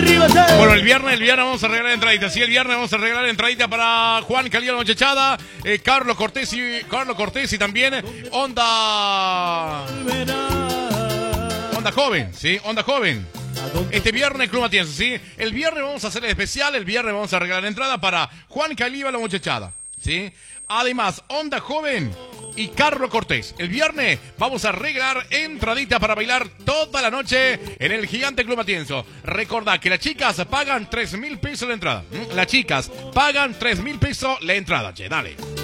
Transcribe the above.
Bueno, el viernes vamos a regalar entraditas. Sí, el viernes vamos a regalar entradita para Juan Caliba La Muchachada, Carlos Cortés y también Onda Joven, ¿sí? Onda Joven. Este viernes Club Matienzo, ¿sí? El viernes vamos a hacer el especial, el viernes vamos a regalar entrada para Juan Caliba La Muchachada, ¿sí? Además, Onda Joven y Carlos Cortés. El viernes vamos a regalar entradita para bailar toda la noche en el Gigante Club Matienzo. Recordad que las chicas pagan 3.000 pesos la entrada. Las chicas pagan 3.000 pesos la entrada, che, dale.